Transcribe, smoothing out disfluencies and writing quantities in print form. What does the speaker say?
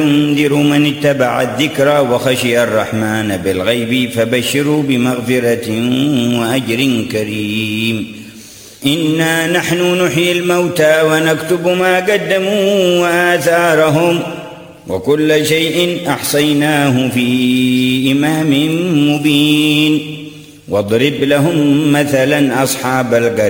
ينذر من اتبع الذكر وخشي الرحمن بالغيب فبشروا بمغفرة وأجر كريم. إنا نحن نحيي الموتى ونكتب ما قدموا وآثارهم وكل شيء أحصيناه في إمام مبين. واضرب لهم مثلا أصحاب القرية